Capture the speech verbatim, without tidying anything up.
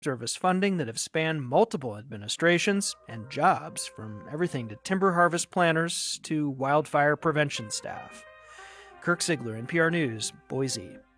service funding that have spanned multiple administrations and jobs, from everything to timber harvest planners to wildfire prevention staff. Kirk Ziegler, N P R News, Boise.